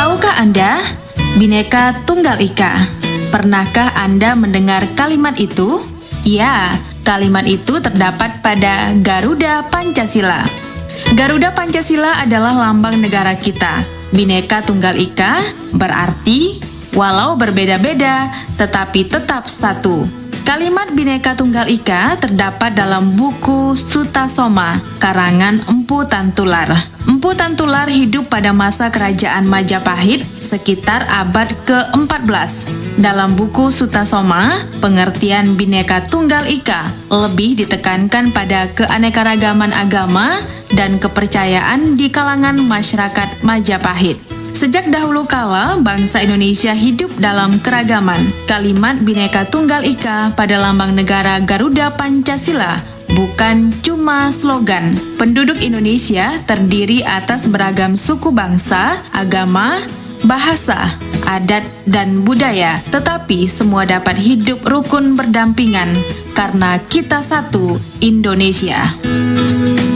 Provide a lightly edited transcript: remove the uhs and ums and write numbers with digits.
Tahukah Anda, Bhinneka Tunggal Ika? Pernahkah Anda mendengar kalimat itu? Ya, kalimat itu terdapat pada Garuda Pancasila. Garuda Pancasila adalah lambang negara kita. Bhinneka Tunggal Ika berarti walau berbeda-beda, tetapi tetap satu. Kalimat Bhinneka Tunggal Ika terdapat dalam buku Sutasoma, karangan Empu Tantular. Empu Tantular hidup pada masa kerajaan Majapahit sekitar abad ke-14. Dalam buku Sutasoma, pengertian Bhinneka Tunggal Ika lebih ditekankan pada keanekaragaman agama dan kepercayaan di kalangan masyarakat Majapahit. Sejak dahulu kala, bangsa Indonesia hidup dalam keragaman. Kalimat Bhinneka Tunggal Ika pada lambang negara Garuda Pancasila bukan cuma slogan. Penduduk Indonesia terdiri atas beragam suku bangsa, agama, bahasa, adat, dan budaya. Tetapi semua dapat hidup rukun berdampingan karena kita satu, Indonesia.